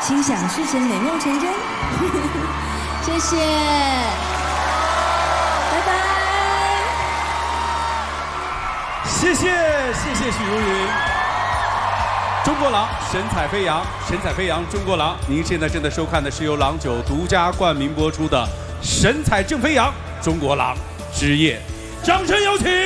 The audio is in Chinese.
心想事成，美梦成真。谢谢，拜拜。 谢谢许茹芸。中国狼神采飞扬，神采飞扬中国狼。您现在正在收看的是由郎酒独家冠名播出的《神采正飞扬中国狼之夜》，掌声有请。